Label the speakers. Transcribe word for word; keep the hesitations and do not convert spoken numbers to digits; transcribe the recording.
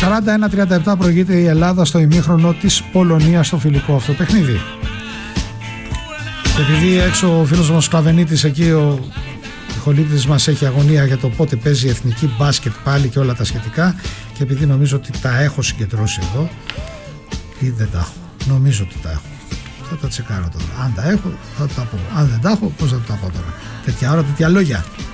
Speaker 1: σαράντα ένα τριάντα επτά προηγείται η Ελλάδα στο ημίχρονο της Πολωνίας στο φιλικό αυτό παιχνίδι. Και επειδή έξω ο φίλος μας Κλαβενίτης εκεί, ο ηχολήπτης μας, έχει αγωνία για το πότε παίζει η εθνική μπάσκετ πάλι και όλα τα σχετικά, και επειδή νομίζω ότι τα έχω συγκεντρώσει εδώ, ή δεν τα έχω, νομίζω ότι τα έχω, θα τα τσεκάρω τώρα. Αν τα έχω θα τα πω, αν δεν τα έχω πώς θα τα πω τώρα, τέτοια ώρα τέτοια λόγια.